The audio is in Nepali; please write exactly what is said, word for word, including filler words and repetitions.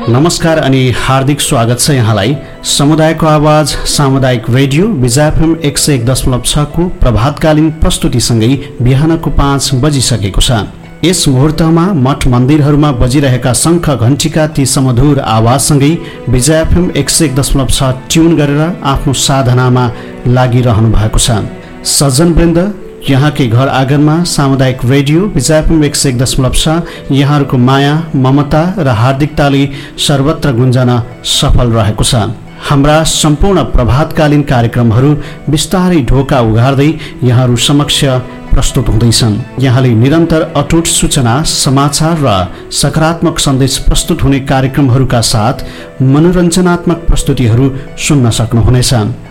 नमस्कार अनि हार्दिक स्वागत छ यहाँलाई समुदायको आवाज सामुदायिक रेडियो विजय एफएम एक सय एक दशमलव छ को प्रभातकालीन प्रस्तुतिसँगै बिहानको पाँच बजिसकेको छ। यस मुहूर्तमा मठ मन्दिरहरूमा बजिरहेका शङ्ख घण्टीका ती समधुर आवाजसँगै विजय एफएम एक सय एक दशमलव छ ट्युन गरेर आफ्नो साधनामा लागिरहनु भएको छ। सज्जनवृन्द, यहाँकै घर आँगनमा सामुदायिक रेडियो विजय एफएम एक सय एक दशमलव छ यहाँहरूको माया ममता र हार्दिकताले सर्वत्र गुन्जन सफल रहेको छ। हाम्रा सम्पूर्ण प्रभातकालीन कार्यक्रमहरू बिस्तारै ढोका उघार्दै यहाँहरू समक्ष प्रस्तुत हुँदैछन्। यहाँले निरन्तर अटुट सूचना समाचार र सकारात्मक सन्देश प्रस्तुत हुने कार्यक्रमहरूका साथ मनोरञ्जनात्मक प्रस्तुतिहरू सुन्न सक्नुहुनेछ।